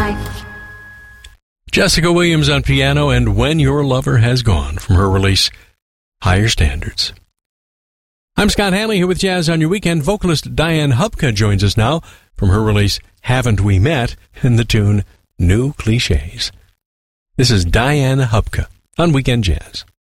life. Jessica Williams on piano and When Your Lover Has Gone from her release, Higher Standards. I'm Scott Hanley here with Jazz on Your Weekend. Vocalist Diane Hubka joins us now from her release, Haven't We Met, and the tune New Clichés. This is Diane Hubka on Weekend Jazz.